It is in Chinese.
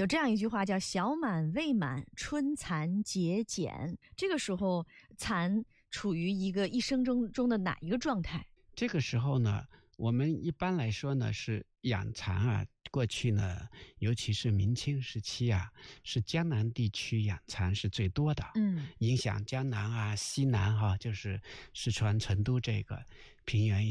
有这样一句话叫小满未满，春蚕节茧。这个时候蚕处于一个一生中的哪一个状态？ 这个时候呢，我们一般来说呢是养蚕啊，过去呢，尤其是明清时期啊，是江南地区养蚕是最多的。影响江南啊、西南就是四川成都这个平原